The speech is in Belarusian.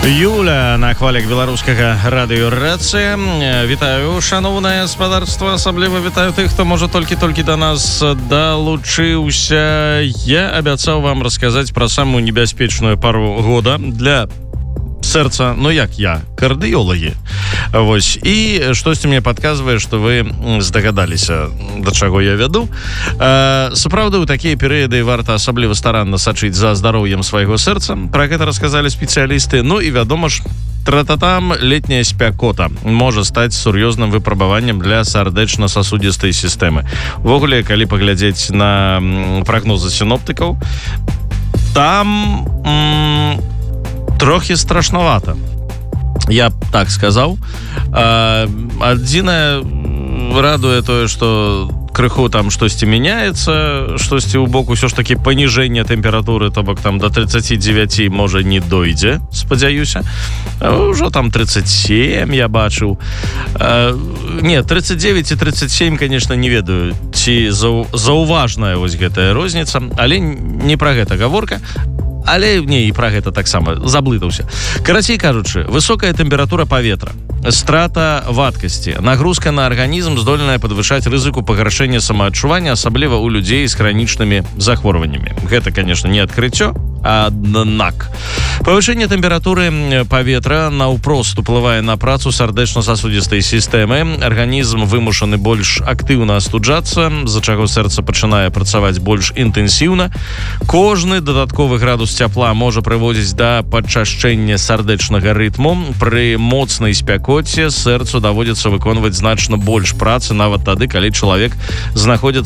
Юля на хвалях беларускага радыёрацыя. Вітаю, шаноўнае гаспадарства, асабліва вітаю тых, хто можа толькі да нас далучыўся. Я абяцаў вам расказаць пра самую небяспечную пару года для сэрца, ну як я, кардыёлагі. Вось, і штосьці мне падказвае, што вы здагадаліся, да чаго я вяду. Сапраўды, у такія перыяды варта асабліва старанна сачыць за здароўем свайго сэрца. Пра гэта расказалі спецыялісты. Ну і вядома ж, тра-та-там, летняя спякота можа стаць сур'ёзным выпрабаваннем для сардэчна-сасудзістай сістэмы. Увогуле, калі паглядзець на прагнозы сіноптыкаў, там трохі страшнавата. Я б так сказаў. Адзінае радуе тое, што крыху там штосьці мяняецца, штосьці ў бок усё ж такі паніжэнне тэмпературы, то бок там до 39 можа не дойдзе, спадзяюся. Ужо там 37 я бачыў. Не, 39 і 37, конечно, не ведаю, ці заўважная вось гэтая розніца, але не пра гэта гаворка. Але не, і пра гэта таксама заблытаўся. Карацей кажучы, высокая тэмпература паветра, страта вадкасці, нагрузка на арганізм здольная падвышаць рызыку пагаршэння самаадчування, асабліва ў людзей з хранічнымі захворваннямі. Гэта, конечно, не адкрыццё, аднак павышэнне тэмпературы паветра наўпрост уплывае на працу сардэчна-сасудзістай сістэмы. Арганізм вымушаны больш актыўна астуджацца, з-за чаго сэрца пачынае працаваць больш інтэнсіўна. Кожны дадатковы градус цяпла можа прыводзіць да падчашчэння сардэчнага рытму. Пры моцнай спякоце сэрцу даводзіцца выконваць значна больш працы, нават тады, калі чалавек знаходзіцца